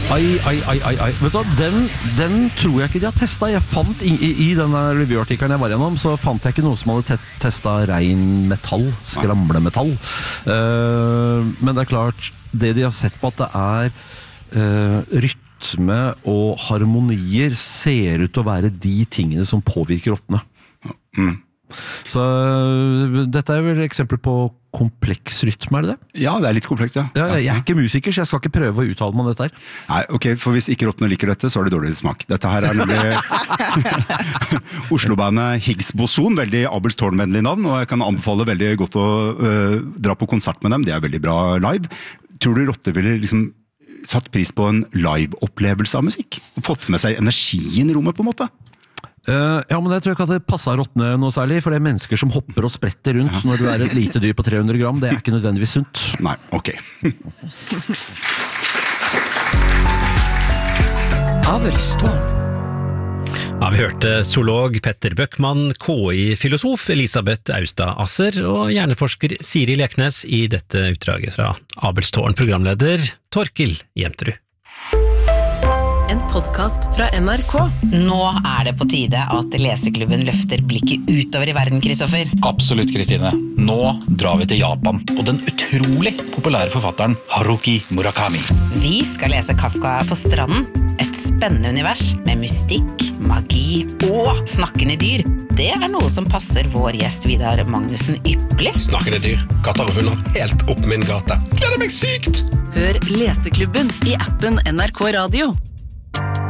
Vet du hva, den tror jeg ikke de har testet. Jeg fant i denne review-artikkelen jeg var gjennom, så fant jeg ikke noe som hadde testet ren metall, skramlemetall. Men det klart, det de har sett på at det rytme og harmonier ser ut til å være de tingene som påvirker rottene. Så dette vel et eksempel på kompleks rytme, det? Ja, det litt komplekst, ja. Jeg ikke musiker, så jeg skal ikke prøve å uttale meg om dette her. Nei, ok, for hvis ikke rottene liker dette, så har det dårlig smak. Dette her nemlig Oslo-bandet Higgs Boson, veldig Abels Tårn-vennlig navn, og jeg kan anbefale veldig godt å dra på konsert med dem. Det veldig bra live. Tror du rotter ville liksom satt pris på en live-opplevelse av musikk? Og fått med seg energien i rommet på en måte? Ja, men jeg tror ikke at det passet rottene noe særlig, for det mennesker som hopper og spretter rundt når du et lite dyr på 300 gram, det ikke nødvendigvis sunt. Nei, ok. Abelstårn. Ja, vi hørte zoolog Petter Bøckmann, KI-filosof Elisabeth Austad-Asser og hjerneforsker Siri Leknes i dette utdraget fra Abelstårn, programleder Torkil Jemterud. En podcast fra NRK. Nå det på tide at Leseklubben løfter blikket utover i verden, Kristoffer. Absolutt, Kristine. Nå drar vi til Japan, og den utrolig populære forfatteren Haruki Murakami. Vi skal lese Kafka på stranden. Et spennende univers med mystikk, magi og snakkende dyr. Det noe som passer vår gjest Vidar Magnussen ypperlig. Snakkende dyr, katter og hunder, helt opp min gate. Gleder meg sykt! Hør Leseklubben i appen NRK Radio.